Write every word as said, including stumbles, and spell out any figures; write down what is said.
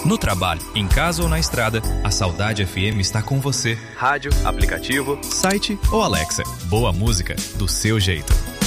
No trabalho, em casa ou na estrada, a Saudade F M está com você. Rádio, aplicativo, site ou Alexa. Boa música, do seu jeito.